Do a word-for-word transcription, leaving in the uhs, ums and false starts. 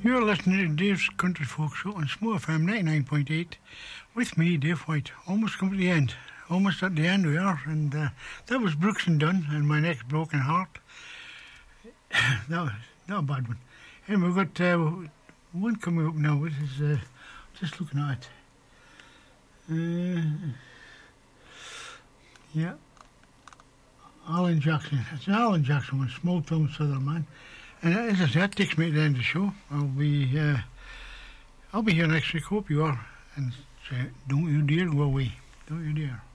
You're listening to Dave's Country Folk Show on Smooth F M ninety-nine point eight with me, Dave White. Almost come to the end. Almost at the end we are. And uh, that was Brooks and Dunn and My Next Broken Heart. that was not a bad one. And we've got uh, one coming up now, which is uh, just looking at it. Uh, yeah. Alan Jackson. It's an Alan Jackson one, Small Town Southern Man. And as I said, that takes me to the end of the show. I'll be uh, I'll be here next week. Hope you are. And say, don't you dare go away. Don't you dare.